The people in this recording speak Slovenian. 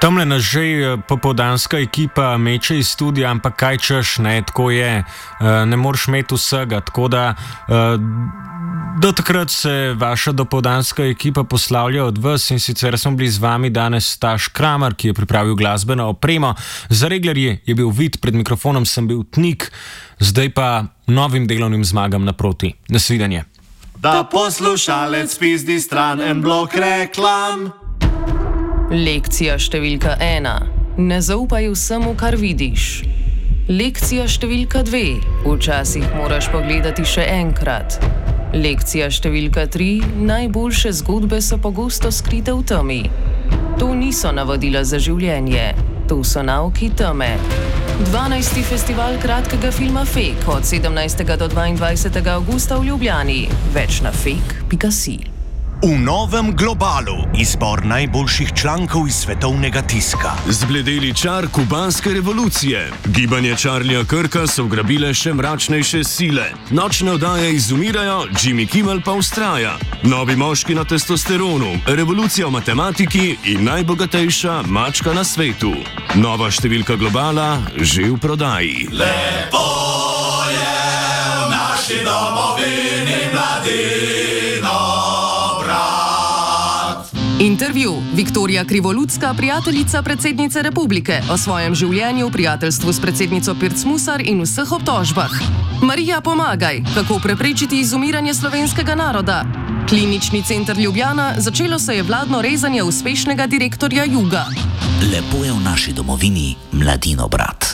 Tamle nas že popoldanska ekipa meče iz studia, ampak kaj češ, ne, tako je, ne moreš imeti vsega, tako da do takrat se vaša dopoldanska ekipa poslavlja od vas in sicer smo bili z vami danes Staš Kramer, ki je pripravil glasbeno opremo, za reglerji je bil Vid, pred mikrofonom sem bil Tnik, zdaj pa novim delovnim zmagam naproti. Nasvidenje. Da poslušalec pizdi stran en blok reklam. Lekcija številka 1. Ne zaupaj vsemu, kar vidiš. Lekcija številka 2. Včasih moraš pogledati še enkrat. Lekcija številka 3. Najboljše zgodbe so pogosto skrite v temi. To niso navodila za življenje, to so nauki teme. 12. festival kratkega filma Fake od 17. do 22. avgusta v Ljubljani. Več na fake.si. V novem Globalu izbor najboljših člankov iz svetovnega tiska. Zbledeli čar kubanske revolucije. Gibanje Charlieja Kirka so ugrabile še mračnejše sile. Nočne oddaje izumirajo, Jimmy Kimmel pa ustraja. Novi moški na testosteronu, revolucija v matematiki in najbogatejša mačka na svetu. Nova številka Globala že v prodaji. Lepo je v naši domovini mladino. Intervju. Viktorija Krivoludska, prijateljica predsednice republike, o svojem življenju, prijateljstvu s predsednico Pirc Musar in vseh obtožbah. Marija, pomagaj, kako preprečiti izumiranje slovenskega naroda. Klinični center Ljubljana, začelo se je vladno rezanje uspešnega direktorja Juga. Lepo je v naši domovini, mladino brat.